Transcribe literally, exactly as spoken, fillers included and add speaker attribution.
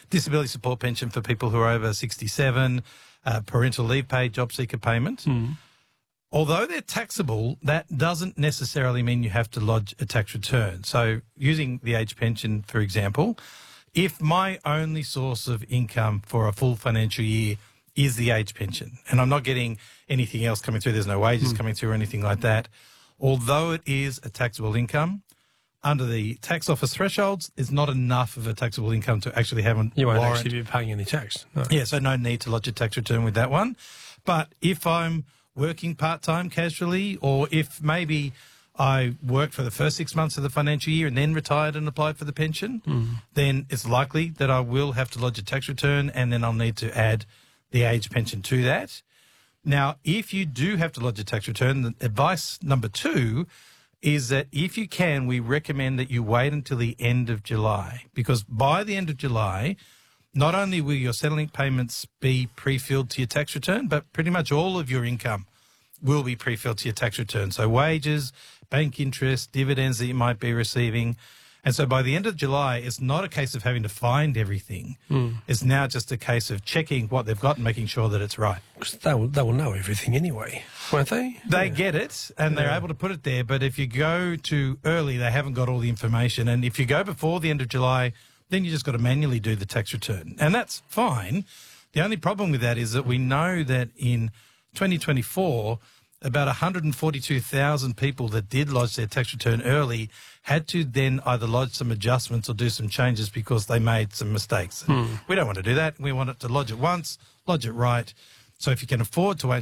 Speaker 1: disability support pension for people who are over sixty-seven, uh, parental leave pay, job seeker payment.
Speaker 2: Mm.
Speaker 1: Although they're taxable, that doesn't necessarily mean you have to lodge a tax return. So using the age pension, for example, if my only source of income for a full financial year is the age pension, and I'm not getting anything else coming through, there's no wages mm. coming through or anything like that, although it is a taxable income, under the tax office thresholds, it's not enough of a taxable income to actually have a
Speaker 2: You won't
Speaker 1: warrant.
Speaker 2: actually be paying any tax. No.
Speaker 1: Yeah, so no need to lodge a tax return with that one. But if I'm working part-time casually, or if maybe I worked for the first six months of the financial year and then retired and applied for the pension,
Speaker 2: mm.
Speaker 1: then it's likely that I will have to lodge a tax return, and then I'll need to add the age pension to that. Now, if you do have to lodge a tax return, the advice number two is that if you can, we recommend that you wait until the end of July, because by the end of July, not only will your Centrelink payments be pre-filled to your tax return, but pretty much all of your income will be pre-filled to your tax return. So wages, bank interest, dividends that you might be receiving. And so by the end of July, it's not a case of having to find everything.
Speaker 2: Mm.
Speaker 1: It's now just a case of checking what they've got and making sure that it's right.
Speaker 2: Because they will, they will know everything anyway, won't they?
Speaker 1: They
Speaker 2: yeah.
Speaker 1: get it, and they're
Speaker 2: yeah.
Speaker 1: able to put it there. But if you go too early, they haven't got all the information. And if you go before the end of July, then you just got to manually do the tax return. And that's fine. The only problem with that is that we know that in twenty twenty-four, about one hundred forty-two thousand people that did lodge their tax return early had to then either lodge some adjustments or do some changes because they made some mistakes.
Speaker 2: Hmm.
Speaker 1: We don't want to do that. We want it to lodge it once, lodge it right. So if you can afford to wait